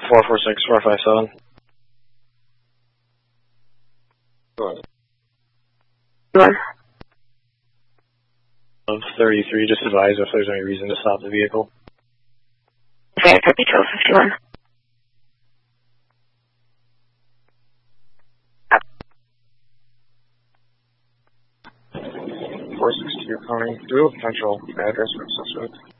446-457. One. Of 33, just advise if there's any reason to stop the vehicle. Okay, copy 1251. 462 Connie. Do we have a potential address for suspect?